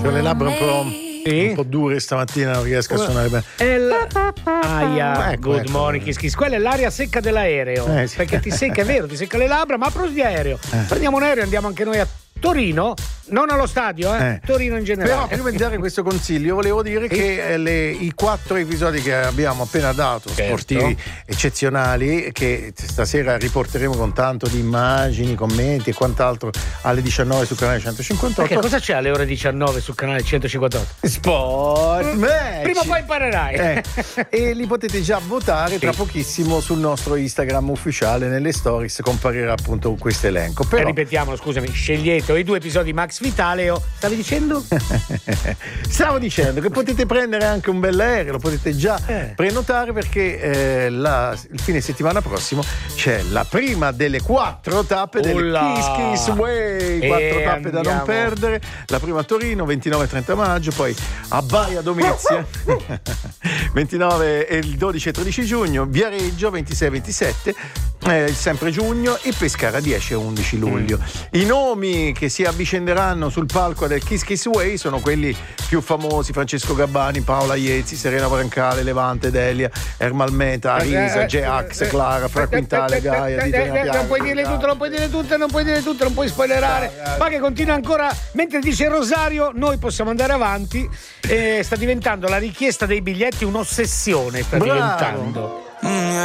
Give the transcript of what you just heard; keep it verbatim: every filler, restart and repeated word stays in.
Ho le labbra un po', sì? un po' dure stamattina, non riesco a suonare bene. El... Aia, ecco, good ecco. morning, Kiss Kiss. Quella è l'aria secca dell'aereo. Eh, sì. Perché ti secca, è vero, ti secca le labbra, ma a proposito di aereo. Eh. Prendiamo un aereo e andiamo anche noi a Torino, non allo stadio, eh? Eh. Torino in generale. Però prima di dare questo consiglio volevo dire sì. che le, i quattro episodi che abbiamo appena dato, certo. sportivi eccezionali, che stasera riporteremo con tanto di immagini, commenti e quant'altro alle diciannove sul canale centocinquantotto. Perché cosa c'è alle ore diciannove sul canale centocinquantotto? Sport match. Prima o poi imparerai. Eh. E li potete già votare tra sì. pochissimo sul nostro Instagram ufficiale, nelle stories comparirà appunto questo elenco. Però... E ripetiamolo, scusami, scegliete i due episodi Max Vitaleo. Stavi dicendo? Stavo dicendo che potete prendere anche un bell'aereo, lo potete già eh. prenotare perché eh, la, il fine settimana prossimo c'è la prima delle quattro tappe del Kiss Kiss Way, quattro e tappe andiamo. da non perdere. La prima a Torino, ventinove e trenta maggio, poi a Baia Domizia ventinove e il dodici e tredici giugno, Viareggio ventisei e ventisette, eh, sempre giugno, e Pescara dieci e undici luglio. Mm. I nomi che si avvicenderanno sul palco del Kiss Kiss Way sono quelli più famosi: Francesco Gabbani, Paola Iezzi, Serena Brancale, Levante, Delia, Ermal Meta, Arisa, J-Ax, Clara, Fra Quintale, Gaia, Dito. Non puoi dire tutto, non puoi dire tutto, non puoi dire tutto, non puoi spoilerare. Ma che continua ancora, mentre dice Rosario, noi possiamo andare avanti. E sta diventando la richiesta dei biglietti un'ossessione, sta Bravo. diventando.